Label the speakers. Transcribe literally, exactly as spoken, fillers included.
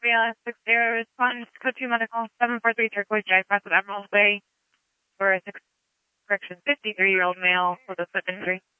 Speaker 1: Philadelphia, six zero, respond to code two medical, seven four three Turquoise Drive, Preston Emerald Way, for a six, correction, fifty-three-year-old male with a foot injury.